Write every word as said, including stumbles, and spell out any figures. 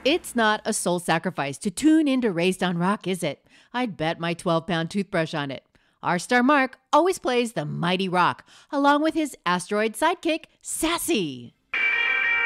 It's not a soul sacrifice to tune into Raised on Rock, is it? I'd bet my twelve pound toothbrush on it. Our star Mark always plays the mighty rock, along with his asteroid sidekick, Sassy.